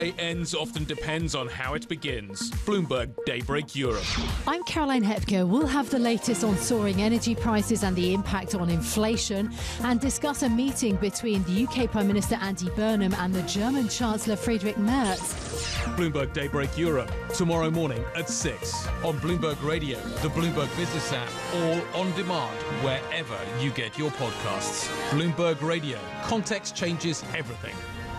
Ends often depends on how it begins. Bloomberg Daybreak Europe. I'm Caroline Hepker. We'll have the latest on soaring energy prices and the impact on inflation, and discuss a meeting between the UK Prime Minister Andy Burnham and the German Chancellor Friedrich Merz. Bloomberg Daybreak Europe, tomorrow morning at 6 on Bloomberg Radio, the Bloomberg Business app, or on demand wherever you get your podcasts. Bloomberg Radio. Context changes everything.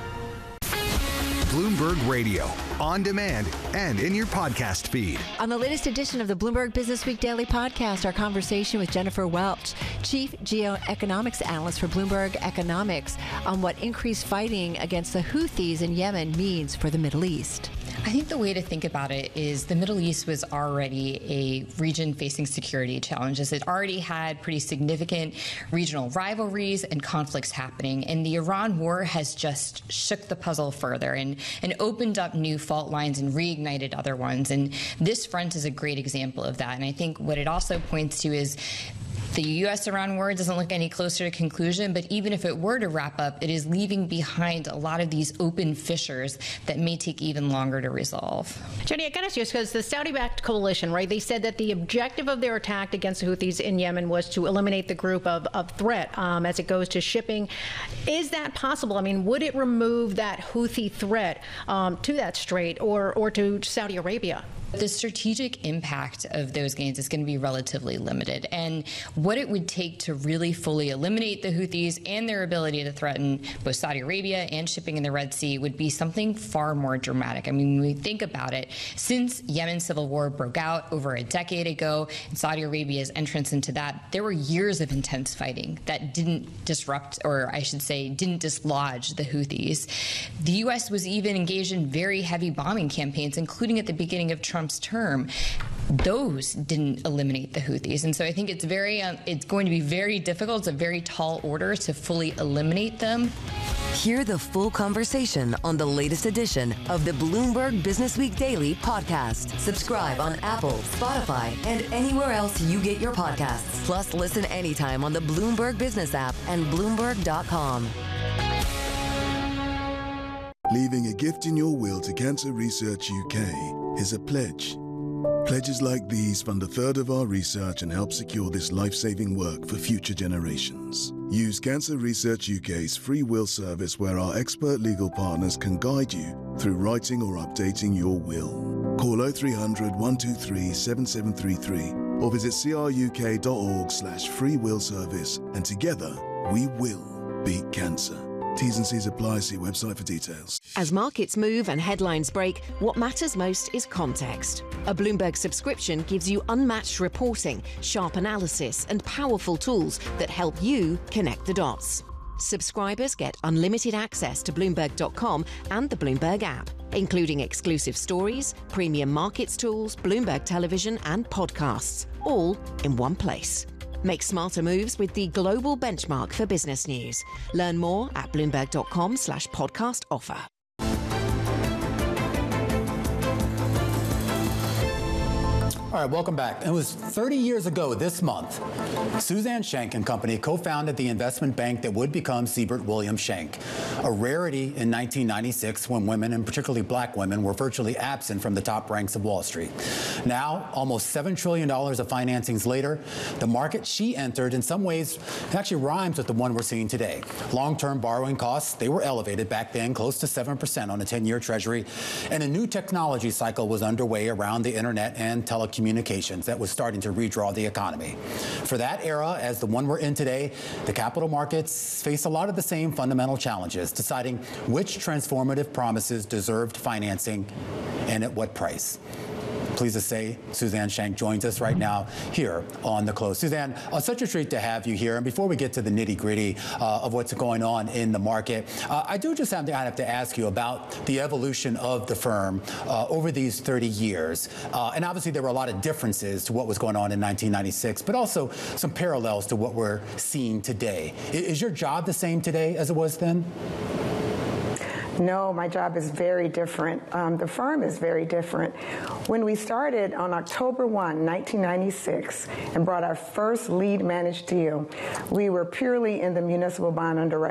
Bloomberg Radio, on demand and in your podcast feed. On the latest edition of the Bloomberg Business Week Daily Podcast, our conversation with Jennifer Welch, Chief Geoeconomics Analyst for Bloomberg Economics, on what increased fighting against the Houthis in Yemen means for the Middle East. I think the way to think about it is the Middle East was already a region facing security challenges. It already had pretty significant regional rivalries and conflicts happening, and the Iran war has just shook the puzzle further and opened up new fault lines and reignited other ones. And this front is a great example of that. And I think what it also points to is the U.S.-Iran war doesn't look any closer to conclusion, but even if it were to wrap up, it is leaving behind a lot of these open fissures that may take even longer to resolve. Jenny, I got to ask you, because the Saudi-backed coalition, right, they said that the objective of their attack against the Houthis in Yemen was to eliminate the group of threat as it goes to shipping. Is that possible? I mean, would it remove that Houthi threat to that strait or to Saudi Arabia? The strategic impact of those gains is going to be relatively limited. And what it would take to really fully eliminate the Houthis and their ability to threaten both Saudi Arabia and shipping in the Red Sea would be something far more dramatic. I mean, when we think about it, since Yemen's civil war broke out over a decade ago and Saudi Arabia's entrance into that, there were years of intense fighting that didn't disrupt, or I should say, didn't dislodge the Houthis. The U.S. was even engaged in very heavy bombing campaigns, including at the beginning of Trump's term. Those didn't eliminate the Houthis. And so I think it's going to be very difficult. It's a very tall order to fully eliminate them. Hear the full conversation on the latest edition of the Bloomberg Business Week Daily Podcast. Subscribe on Apple, Spotify, and anywhere else you get your podcasts. Plus, listen anytime on the Bloomberg Business app and Bloomberg.com. Leaving a gift in your will to Cancer Research UK is a pledge. Pledges like these fund a third of our research and help secure this life-saving work for future generations. Use Cancer Research UK's free will service, where our expert legal partners can guide you through writing or updating your will. Call 0300 123 7733 or visit cruk.org/free will service, and together we will beat cancer. T's and C's apply. See website for details. As markets move and headlines break, what matters most is context. A Bloomberg subscription gives you unmatched reporting, sharp analysis, and powerful tools that help you connect the dots. Subscribers get unlimited access to Bloomberg.com and the Bloomberg app, including exclusive stories, premium markets tools, Bloomberg television, and podcasts, all in one place. Make smarter moves with the global benchmark for business news. Learn more at Bloomberg.com/podcast offer. All right, welcome back. It was 30 years ago this month, Suzanne Shank and Company co-founded the investment bank that would become Siebert Williams Shank, a rarity in 1996 when women, and particularly black women, were virtually absent from the top ranks of Wall Street. Now, almost $7 trillion of financings later, the market she entered in some ways actually rhymes with the one we're seeing today. Long-term borrowing costs, they were elevated back then, close to 7% on a 10-year treasury, and a new technology cycle was underway around the internet and telecommunications that was starting to redraw the economy. For that era, as the one we're in today, the capital markets face a lot of the same fundamental challenges, deciding which transformative promises deserved financing and at what price. Pleased to say Suzanne Shank joins us right now here on The Close. Suzanne, such a treat to have you here. And before we get to the nitty-gritty of what's going on in the market, I do just have to ask you about the evolution of the firm over these 30 years. And obviously, there were a lot of differences to what was going on in 1996, but also some parallels to what we're seeing today. Is your job the same today as it was then? No, my job is very different. The firm is very different. When we started on October 1, 1996, and brought our first lead managed deal, we were purely in the municipal bond underwriting.